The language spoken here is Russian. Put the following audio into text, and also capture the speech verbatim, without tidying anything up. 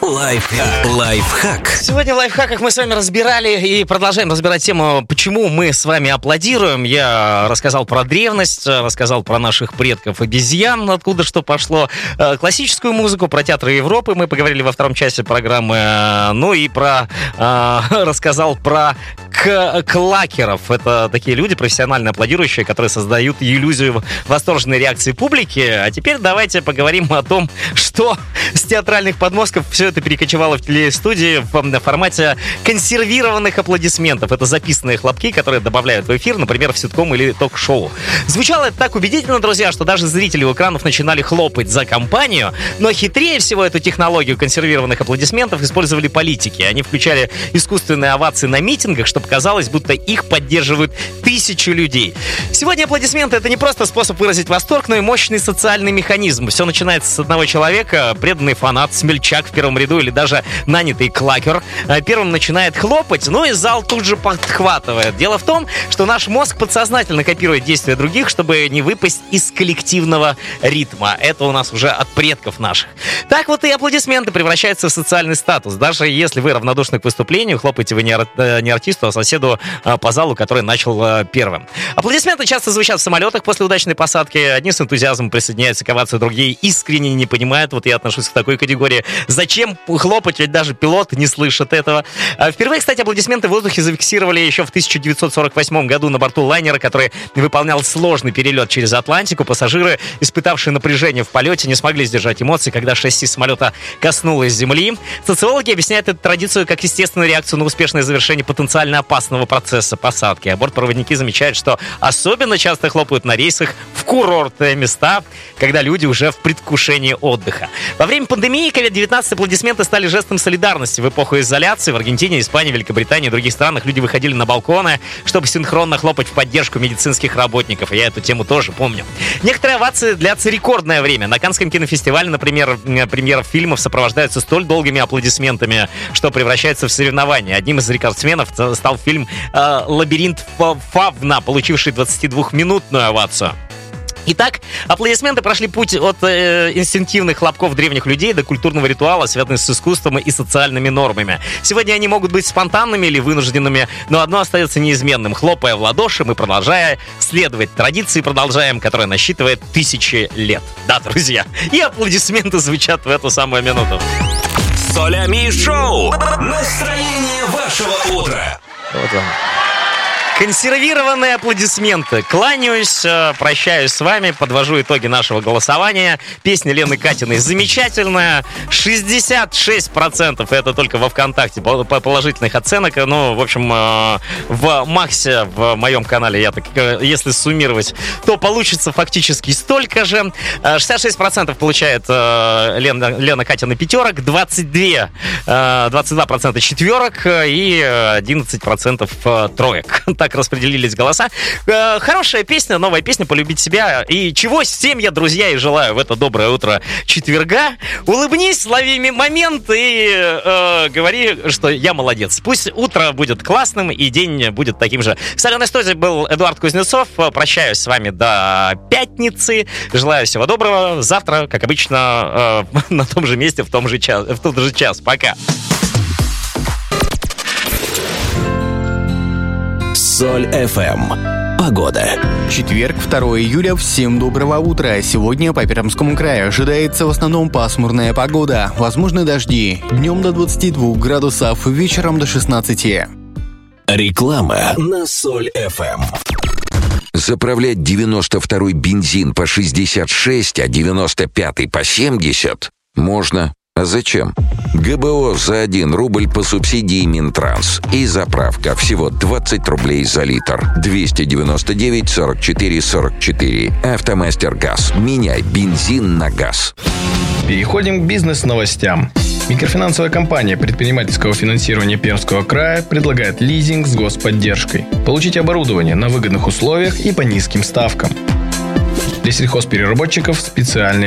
Лайфхак. Лайфхак. Сегодня в лайфхаках мы с вами разбирали и продолжаем разбирать тему, почему мы с вами аплодируем. Я рассказал про древность, рассказал про наших предков обезьян, откуда что пошло, классическую музыку, про театры Европы мы поговорили во втором часе программы, ну и про э, рассказал про к- клакеров. Это такие люди, профессионально аплодирующие, которые создают иллюзию восторженной реакции публики. А теперь давайте поговорим о том, что с театральных подмостков все это перекочевало в телестудии в формате консервированных аплодисментов. Это записанные хлопки, которые добавляют в эфир, например, в ситком или ток-шоу. Звучало это так убедительно, друзья, что даже зрители у экранов начинали хлопать за компанию, но хитрее всего эту технологию консервированных аплодисментов использовали политики. Они включали искусственные овации на митингах, чтобы казалось, будто их поддерживают тысячи людей. Сегодня аплодисменты — это не просто способ выразить восторг, но и мощный социальный механизм. Все начинается с одного человека, преданный фанат, смельчак в первом ряду или даже нанятый клакер. Первым начинает хлопать, ну и зал тут же подхватывает. Дело в том, что наш мозг подсознательно копирует действия других, чтобы не выпасть из коллективного ритма. Это у нас уже от предков наших. Так вот и аплодисменты превращаются в социальный статус. Даже если вы равнодушны к выступлению, хлопаете вы не, ар- не артисту, а соседу по залу, который начал первым. Аплодисменты часто звучат в самолетах после удачной посадки. Одни с энтузиазмом присоединяются к овации, другие искренне не понимают. Вот я отношусь к такой категории. Зачем хлопать, ведь даже пилот не слышит этого. Впервые, кстати, аплодисменты в воздухе зафиксировали еще в тысяча девятьсот сорок восьмом году на борту лайнера, который выполнял сложный перелет через Атлантику. Пассажиры, испытавшие напряжение в полете, не смогли сдержать эмоций, когда шасси самолета коснулось земли. Социологи объясняют эту традицию как естественную реакцию на успешное завершение потенциально опасного процесса посадки. А бортпроводники замечают, что особенно часто хлопают на рейсах в курортные места, когда люди уже в предвкушении отдыха. Во время пандемии ковид девятнадцать аплодисменты стали жестом солидарности. В эпоху изоляции в Аргентине, Испании, Великобритании и других странах люди выходили на балконы, чтобы синхронно хлопать в поддержку медицинских работников. Я эту тему тоже помню. Некоторые овации длятся рекордное время. На Каннском кинофестивале, например, премьеры фильмов сопровождаются столь долгими аплодисментами, что превращается в соревнование. Одним из рекордсменов стал фильм э, «Лабиринт Фавна», получивший двадцатидвухминутную овацию. Итак, аплодисменты прошли путь от э, инстинктивных хлопков древних людей до культурного ритуала, связанного с искусством и социальными нормами. Сегодня они могут быть спонтанными или вынужденными, но одно остается неизменным. Хлопая в ладоши, мы, продолжая следовать традиции, продолжаем, которая насчитывает тысячи лет. Да, друзья, и аплодисменты звучат в эту самую минуту. Солями шоу. Настроение вашего утра. Вот он. Консервированные аплодисменты. Кланяюсь, прощаюсь с вами, подвожу итоги нашего голосования. Песня Лены Катиной замечательная. шестьдесят шесть процентов это только во ВКонтакте положительных оценок. Ну, в общем, в Максе, в моем канале, я так, если суммировать, то получится фактически столько же. шестьдесят шесть процентов получает Лена, Лена Катина пятерок, двадцать два, двадцать два процента четверок и одиннадцать процентов троек. Так распределились голоса. Э, хорошая песня, новая песня «Полюбить себя». И чего всем я, друзья, и желаю в это доброе утро четверга. Улыбнись, лови момент и э, говори, что я молодец. Пусть утро будет классным и день будет таким же. В соленой студии был Эдуард Кузнецов. Прощаюсь с вами до пятницы. Желаю всего доброго. Завтра, как обычно, э, на том же месте, в том же час. В тот же час. Пока. Соль эф эм. Погода. Четверг, второго июля. Всем доброго утра. Сегодня по Пермскому краю ожидается в основном пасмурная погода. Возможны дожди. Днем до двадцати двух градусов, вечером до шестнадцати. Реклама на Соль эф эм. Заправлять девяносто второй бензин по шестьдесят шесть, а девяносто пятый по семьдесят можно. А зачем? ГБО за один рубль по субсидии Минтранс. И заправка всего двадцать рублей за литр. двести девяносто девять сорок четыре сорок четыре. Автомастер Газ. Меняй бензин на газ. Переходим к бизнес-новостям. Микрофинансовая компания предпринимательского финансирования Пермского края предлагает лизинг с господдержкой. Получите оборудование на выгодных условиях и по низким ставкам. Для сельхозпереработчиков специальные